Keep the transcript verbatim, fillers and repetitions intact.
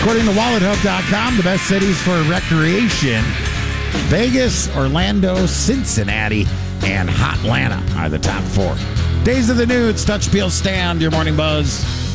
According to wallet hub dot com, the best cities for recreation, Vegas, Orlando, Cincinnati, and Hotlanta are the top four. Days of the Nudes, Touch, Peel, Stand, your morning buzz.